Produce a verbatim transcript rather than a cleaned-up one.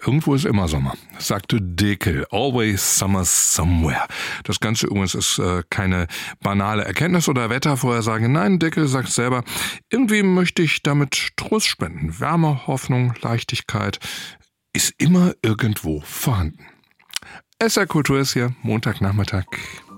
irgendwo ist immer Sommer, sagte Deckel. Always summer somewhere. Das Ganze übrigens ist äh, keine banale Erkenntnis oder Wettervorhersage. Nein, Deckel sagt selber, irgendwie möchte ich damit Trost spenden. Wärme, Hoffnung, Leichtigkeit ist immer irgendwo vorhanden. S R Kultur ist hier, Montagnachmittag.